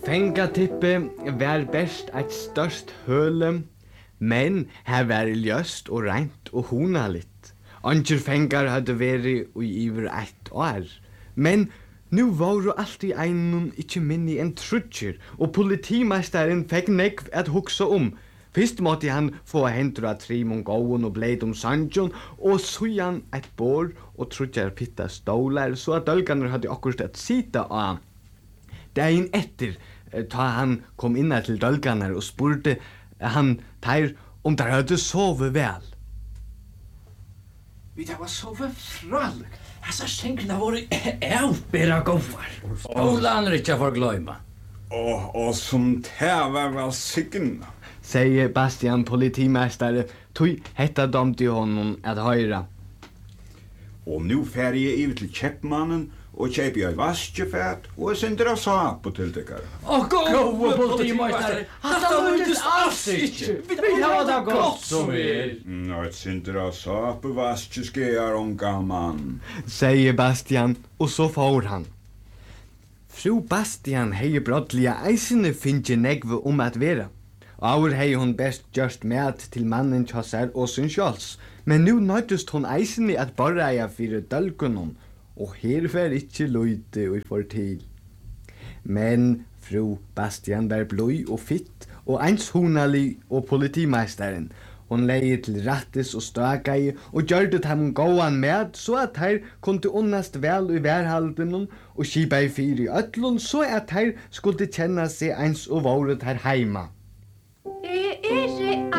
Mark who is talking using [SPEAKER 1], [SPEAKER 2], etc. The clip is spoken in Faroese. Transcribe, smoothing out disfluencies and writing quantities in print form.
[SPEAKER 1] Fengatippe var best eit størst høle, men her var ljøst og reint og hunaligt. Anger fengar hadde væri i iver 1 år, men nu var alt i einun ikkje minni enn trutjer, og politimeisteren fekk nekv at hugsa Fyrst måtte han få hendur av trimon gåen og bleid sanjon, og sujan eit bor og trutjar pitta stolar, så at dølganer hadde akkurat at sita av. Dagen etter, ta han kom inna til dølganer og spurte han teir der hadde sove vel.
[SPEAKER 2] Vi det var sove fralig. Hessa sengna voru avbera gåvar.
[SPEAKER 3] Stolan ikkje for gløyma.
[SPEAKER 4] Og som var vel signa.
[SPEAKER 1] Sier Bastian politimeistare, tui hetta domti honom at høyra.
[SPEAKER 4] Og nu fer jeg iver til kjeppmannen og kjeipi ei vaskefæt og sender av sapo til dekkar.
[SPEAKER 3] Gåe politimeistare, hatta vundes alls ikkje. Vi har det godt som
[SPEAKER 4] Et sender av sapo vaskeskear onga mann.
[SPEAKER 1] Sier Bastian, og så får han. Fru Bastian hei brottliga eisene finnje negve at vera. Aur hei hon best gjørst mat til mannen tjassar og sin sjåls, men nu nøydust hon eisene at borra eia fyrir dølgunum, og her fer ikkje løyte og får til. Men fru Bastian var bløy og fitt, og eins hunalig og politimeisteren. Hon leie til rattes og stakai, og gjørde dem gåan med, så at her kunde unnast vel i værhaldenum, og skipa i fyr i ötlun, så at her skulle kjenna seg eins og våret her heima.
[SPEAKER 5] Jeg